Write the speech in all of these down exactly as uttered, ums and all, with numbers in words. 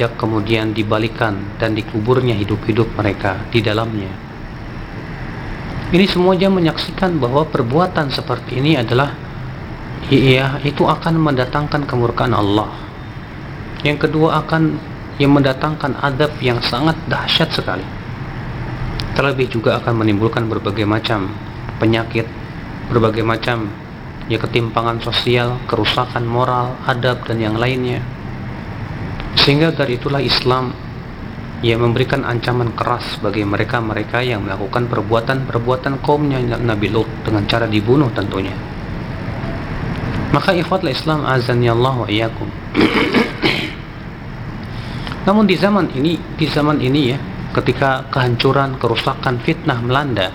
diajak kemudian dibalikan dan dikuburnya hidup-hidup mereka di dalamnya. Ini semuanya menyaksikan bahwa perbuatan seperti ini adalah iya, itu akan mendatangkan kemurkaan Allah. Yang kedua akan yang mendatangkan azab yang sangat dahsyat sekali. Terlebih juga akan menimbulkan berbagai macam penyakit, berbagai macam ya ketimpangan sosial, kerusakan moral, adab dan yang lainnya. Sehingga dari itulah Islam ia memberikan ancaman keras bagi mereka-mereka yang melakukan perbuatan-perbuatan kaumnya Nabi Lut dengan cara dibunuh tentunya. Maka ikhwatul Islam azani Allah wa iyyakum. Namun di zaman ini, di zaman ini ya, ketika kehancuran, kerusakan, fitnah melanda,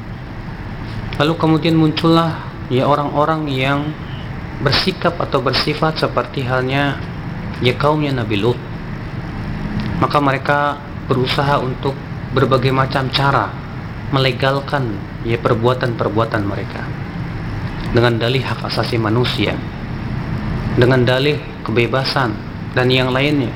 lalu kemudian muncullah ya orang-orang yang bersikap atau bersifat seperti halnya ya kaumnya Nabi Lut. Maka mereka berusaha untuk berbagai macam cara melegalkan ya perbuatan-perbuatan mereka dengan dalih hak asasi manusia, dengan dalih kebebasan dan yang lainnya.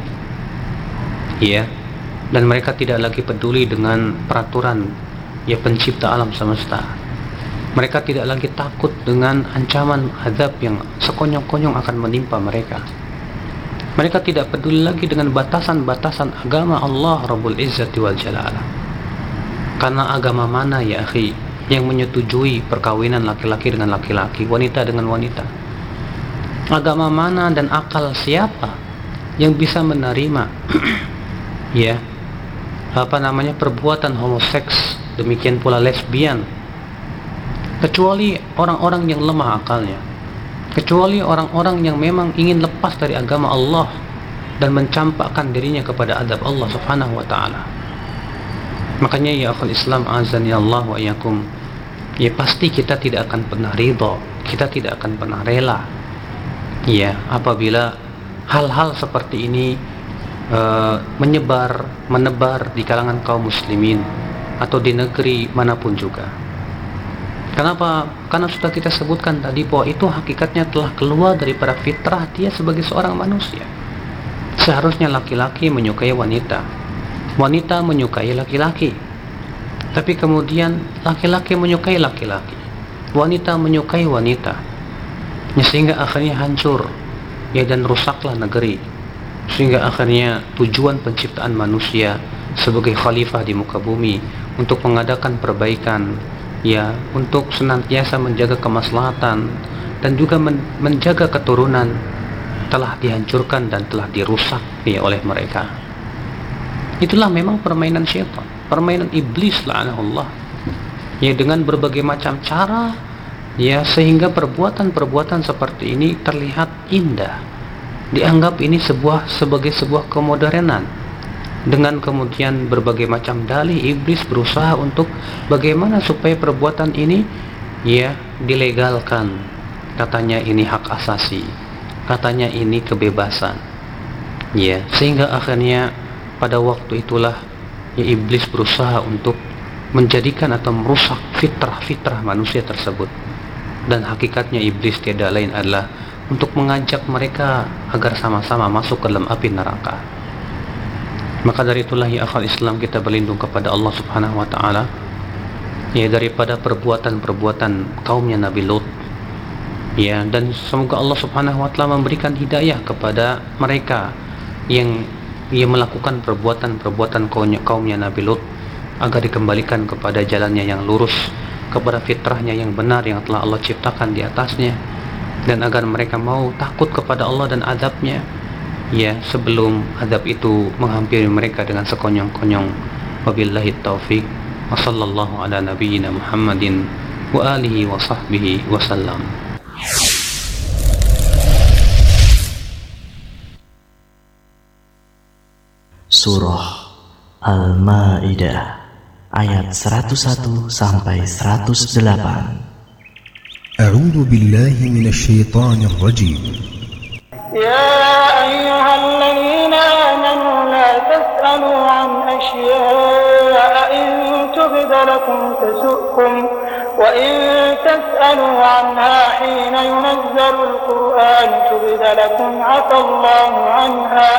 Ya, dan mereka tidak lagi peduli dengan peraturan ya pencipta alam semesta. Mereka tidak lagi takut dengan ancaman azab yang sekonyong-konyong akan menimpa mereka. Mereka tidak peduli lagi dengan batasan-batasan agama Allah Rabbul Izzati wal Jalalah. Karena agama mana ya akhi yang menyetujui perkawinan laki-laki dengan laki-laki, wanita dengan wanita? Agama mana dan akal siapa yang bisa menerima ya apa namanya perbuatan homoseks, demikian pula lesbian, kecuali orang-orang yang lemah akalnya, kecuali orang-orang yang memang ingin lepas dari agama Allah dan mencampakkan dirinya kepada adab Allah Subhanahu wa taala. Makanya ya akhul Islam azani Allah wa iyyakum, ya pasti kita tidak akan pernah ridha, kita tidak akan pernah rela ya apabila hal-hal seperti ini Uh, menyebar, menebar di kalangan kaum muslimin atau di negeri manapun juga. Kenapa? Karena sudah kita sebutkan tadi bahwa itu hakikatnya telah keluar daripada fitrah dia sebagai seorang manusia. Seharusnya laki-laki menyukai wanita, wanita menyukai laki-laki, tapi kemudian laki-laki menyukai laki-laki, wanita menyukai wanita, sehingga akhirnya hancur ya dan rusaklah negeri. Sehingga akhirnya tujuan penciptaan manusia sebagai khalifah di muka bumi untuk mengadakan perbaikan ya, untuk senantiasa menjaga kemaslahatan dan juga men- menjaga keturunan telah dihancurkan dan telah dirusak ya oleh mereka. Itulah memang permainan syaitan, permainan iblis la'anahullah ya, dengan berbagai macam cara ya, sehingga perbuatan-perbuatan seperti ini terlihat indah, dianggap ini sebuah sebagai sebuah kemodernan. Dengan kemudian berbagai macam dalih, iblis berusaha untuk bagaimana supaya perbuatan ini ya dilegalkan. Katanya ini hak asasi, katanya ini kebebasan ya, sehingga akhirnya pada waktu itulah ya iblis berusaha untuk menjadikan atau merusak fitrah-fitrah manusia tersebut. Dan hakikatnya iblis tiada lain adalah untuk mengajak mereka agar sama-sama masuk ke dalam api neraka. Maka dari itulah ya akhal Islam, kita berlindung kepada Allah Subhanahu wa taala ya daripada perbuatan-perbuatan kaumnya Nabi Lut ya, dan semoga Allah Subhanahu wa taala memberikan hidayah kepada mereka yang yang melakukan perbuatan-perbuatan kaumnya, kaumnya Nabi Lut agar dikembalikan kepada jalannya yang lurus, kepada fitrahnya yang benar yang telah Allah ciptakan di atasnya, dan agar mereka mau takut kepada Allah dan azabnya ya sebelum azab itu menghampiri mereka dengan sekonyong-konyong. Wabillahi taufiq wa sallallahu ala nabiyyina Muhammadin wa alihi wa sahbihi wa sallam. Surah Al-Maidah ayat seratus satu sampai seratus delapan. أعوذ بالله من الشيطان الرجيم. يا أيها الذين آمنوا لا تسألوا عن أشياء إن تبد لكم تسؤكم وإن تسألوا عنها حين ينزل القرآن تبد لكم عفى الله عنها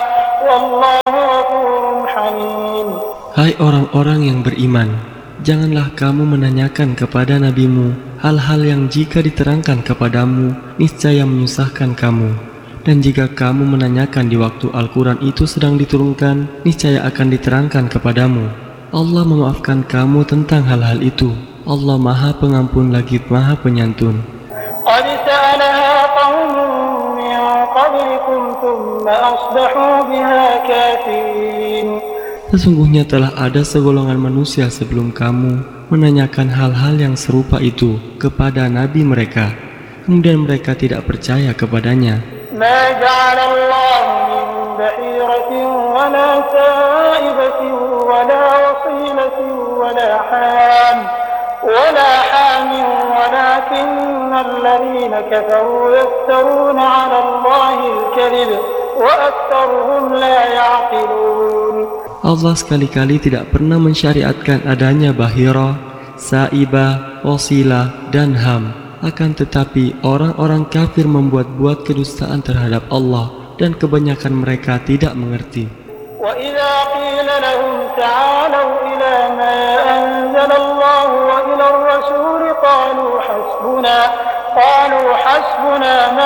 والله غفور حليم. Hai orang-orang yang beriman, janganlah kamu menanyakan kepada nabimu hal-hal yang jika diterangkan kepadamu niscaya menyusahkan kamu. Dan jika kamu menanyakan di waktu Al-Quran itu sedang diturunkan, niscaya akan diterangkan kepadamu. Allah memaafkan kamu tentang hal-hal itu. Allah Maha Pengampun lagi Maha Penyantun. قد سألها قوم من قبلكم ثم أصبحوا بها كافرين. Sesungguhnya telah ada segolongan manusia sebelum kamu menanyakan hal-hal yang serupa itu kepada nabi mereka, kemudian mereka tidak percaya kepadanya. ما جعل الله من بحيرة ولا سائبة ولا وصيلة ولا حام ولا حام ولكن الذين كفروا يفترون على الله الكذب وأكثرهم لا يعقلون. Allah sekali-kali tidak pernah mensyariatkan adanya bahira, saibah, wasilah, dan ham. Akan tetapi orang-orang kafir membuat-buat kedustaan terhadap Allah dan kebanyakan mereka tidak mengerti. وَإِذَا قِيلَ لَهُمْ تَعَالَوْا إِلَى مَا أَنزَلَ اللَّهُ وَإِلَى الرَّسُولِ قَالُوا حَسْبُنَا قَالُوا حَسْبُنَا